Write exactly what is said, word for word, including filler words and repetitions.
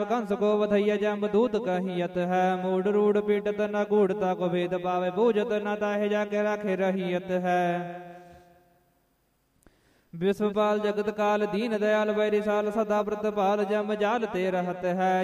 कंस को वधैया जम दूत कहियत है। मूड रूढ़ पीटत न गूढ़ता को भेद पावे, बूझत न ताहे जाके राखे रहियत है। विश्वपाल जगत काल दीन दयाल वैरिसाल, सदा व्रतपाल जम जाल ते रहत है।